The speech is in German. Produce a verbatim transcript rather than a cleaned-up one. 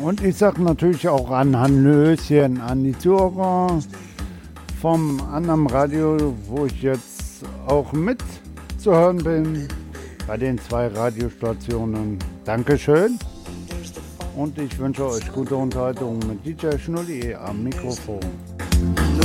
Und ich sage natürlich auch an Hallöchen an die Zuhörer vom anderen Radio, wo ich jetzt auch mit zu hören bin, bei den zwei Radiostationen. Dankeschön und ich wünsche euch gute Unterhaltung mit D J Schnulli am Mikrofon.